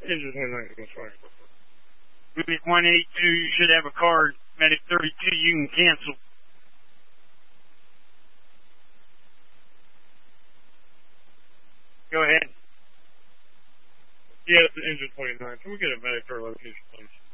Engine 29, that's fine. Medic 182, you should have a card. Medic 32, you can cancel. Go ahead. Yeah, it's Engine 29. Can we get a medic to our location, please?